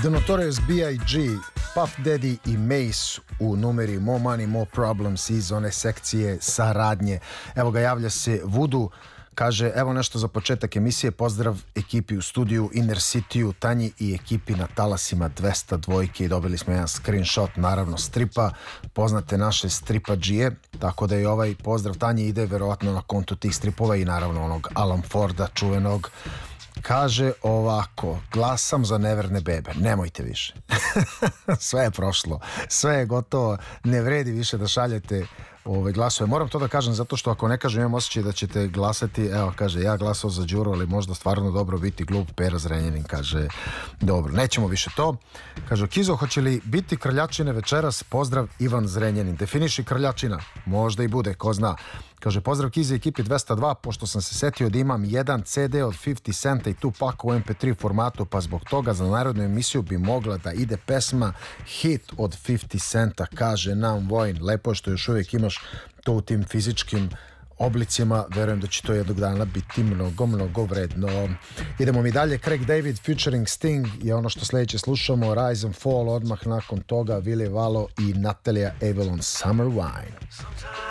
The Notorious B.I.G., Puff Daddy i Mace u numeri More Money, More Problems iz one sekcije saradnje. Evo ga, javlja se Vudu, kaže, evo nešto za početak emisije, pozdrav ekipi u studiju Inner City-u, Tanji i ekipi na talasima 202 i dobili smo jedan screenshot, naravno stripa, poznate naše stripa-džije, tako da i ovaj pozdrav Tanji ide verovatno na kontu tih stripova i naravno onog Alan Forda čuvenog. Kaže ovako, glasam za neverne bebe, nemojte više. Sve je prošlo, sve je gotovo, ne vredi više da šaljete glasove. Moram to da kažem zato što ako ne kažem imam osjećaj da ćete glasati. Evo kaže, ja glasao za Đuru, ali možda stvarno dobro biti glup. Pera Zrenjanin kaže, dobro, nećemo više to. Kaže, Kizo, hoće li biti kraljačine večeras? Pozdrav Ivan Zrenjanin. Definiši kraljačina, možda i bude, ko zna. Kaže, pozdrav Kizi ekipi 202, pošto sam se setio da imam jedan CD od 50 Centa i tu pak u MP3 formatu, pa zbog toga za narodnu emisiju bi mogla da ide pesma hit od 50 Centa, kaže nam Vojn. Lepo je što još uvijek imaš to u tim fizičkim oblicima, verujem da će to jednog dana biti mnogo vredno. Idemo mi dalje, Craig David featuring Sting je ono što sljedeće slušamo, Rise and Fall, odmah nakon toga Willie Vallo i Natalia Avalon, Summer Wine.